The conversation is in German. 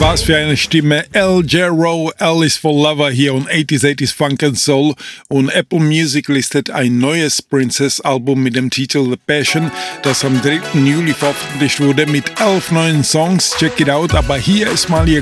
Was für eine Stimme. Al Jarreau, L is for Lover hier und 80s Funk and Soul. Und Apple Music listet ein neues Princess-Album mit dem Titel The Passion, das am 3. Juli veröffentlicht wurde mit 11 neuen Songs. Check it out. Aber hier ist mal ihr